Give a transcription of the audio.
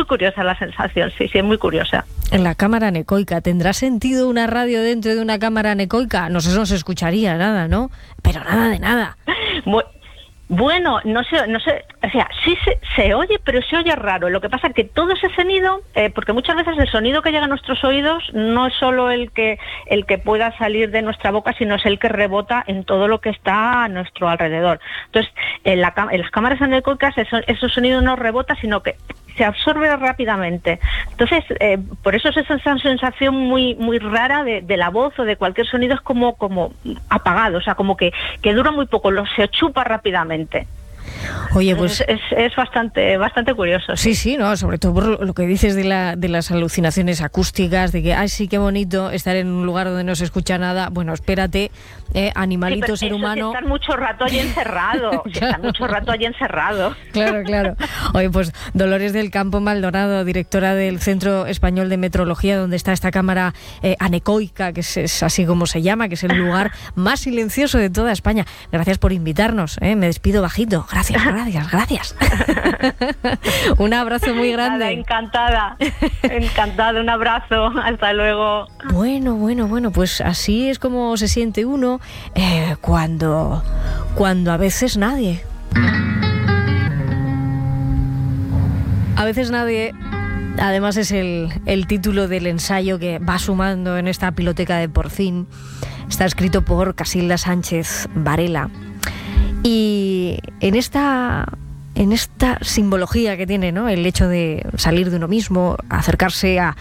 curiosa la sensación, sí, es muy curiosa. En la cámara anecoica, ¿tendrá sentido una radio dentro de una cámara anecoica? No sé, no se escucharía nada, ¿no? Pero nada de nada. Bueno, no sé, o sea, sí se oye, pero se oye raro. Lo que pasa es que todo ese sonido, porque muchas veces el sonido que llega a nuestros oídos no es solo el que pueda salir de nuestra boca, sino es el que rebota en todo lo que está a nuestro alrededor. Entonces, en las cámaras anecoicas esos sonidos no rebota, sino que se absorbe rápidamente. Entonces, por eso es esa sensación muy muy rara de la voz o de cualquier sonido, es como apagado, o sea, como que dura muy poco, se chupa rápidamente. Oye, pues es bastante curioso. Sí, no, sobre todo por lo que dices de las alucinaciones acústicas, de que ay, sí, qué bonito estar en un lugar donde no se escucha nada. Bueno, espérate, animalito, sí, ser humano. Si estar mucho rato allí encerrado. Claro. Oye, pues Dolores del Campo Maldonado, directora del Centro Español de Metrología, donde está esta cámara anecoica, que es así como se llama, que es el lugar más silencioso de toda España. Gracias por invitarnos, me despido bajito. Gracias. Un abrazo muy grande. Nada, encantada, un abrazo, hasta luego. Bueno, pues así es como se siente uno cuando a veces nadie. A veces nadie, además, es el título del ensayo que va sumando en esta piloteca de Porcín. Está escrito por Casilda Sánchez Varela. Y en esta simbología que tiene, ¿no?, el hecho de salir de uno mismo, acercarse a